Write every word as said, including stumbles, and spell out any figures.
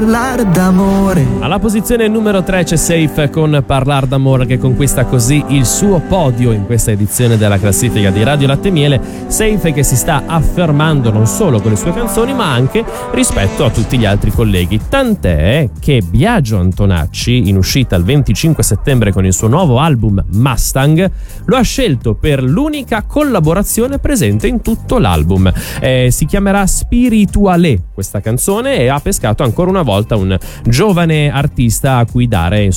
Parlare d'amore. Alla posizione numero tre c'è Safe con Parlar d'amore, che conquista così il suo podio in questa edizione della classifica di Radio Latte Miele. Safe che si sta affermando non solo con le sue canzoni ma anche rispetto a tutti gli altri colleghi, tant'è che Biagio Antonacci, in uscita il venticinque settembre con il suo nuovo album Mustang, lo ha scelto per l'unica collaborazione presente in tutto l'album. Eh, si chiamerà Spiritualé questa canzone e ha pescato ancora una volta un giovane artista a cui dare